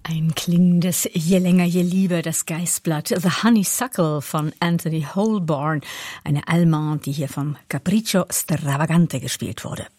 Ein klingendes Je länger je lieber, das Geißblatt The Honeysuckle von Anthony Holborn, eine Allemande, die hier vom Capriccio Stravagante gespielt wurde.